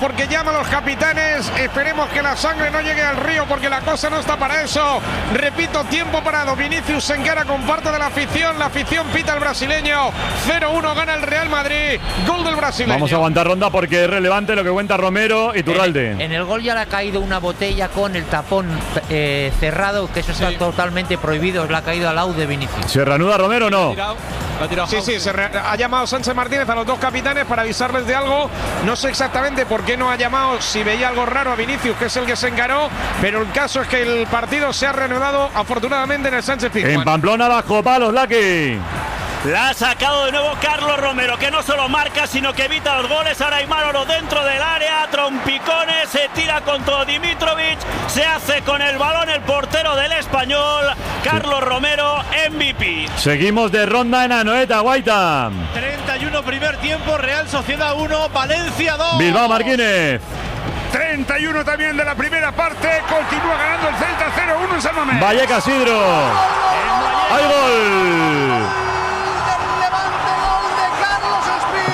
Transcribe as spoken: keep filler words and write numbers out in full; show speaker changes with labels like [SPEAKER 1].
[SPEAKER 1] porque llaman los capitanes. Esperemos que la sangre no llegue al río porque la cosa no está para eso. Repito, tiempo parado. Vinicius se encara con parte de la afición. La afición pita al brasileño. cero uno gana el Real Madrid. Gol del brasileño.
[SPEAKER 2] Vamos a aguantar ronda porque es relevante lo que cuenta Romero y Iturralde.
[SPEAKER 3] En, en el gol ya le ha caído una botella con el tapón eh, cerrado, que eso está sí. totalmente prohibido. Le ha caído al lado de Vinicius.
[SPEAKER 2] ¿Se reanuda Romero o no?
[SPEAKER 1] Sí, sí, se re- ha llamado Sánchez Martínez a los dos capitanes para avisarles de algo. No sé exactamente por qué no ha llamado, si veía algo raro a Vinicius, que es el que se encaró, pero el caso es que el partido se ha reanudado afortunadamente en el Sánchez Pizjuán.
[SPEAKER 2] En Pamplona bajo palos, Lucky.
[SPEAKER 4] La ha sacado de nuevo Carlos Romero, que no solo marca, sino que evita los goles. Ahora hay Manolo dentro del área, trompicones, se tira con todo Dimitrovic, se hace con el balón el portero del Español, Carlos sí. Romero, M V P.
[SPEAKER 2] Seguimos de ronda en Anoeta, Guaita.
[SPEAKER 5] treinta y uno primer tiempo, Real Sociedad uno, Valencia dos.
[SPEAKER 2] Bilbao Martínez.
[SPEAKER 6] treinta y uno también de la primera parte, continúa ganando el Celta cero uno en San Mamés.
[SPEAKER 2] Vallecas Hidro. ¡Hay gol!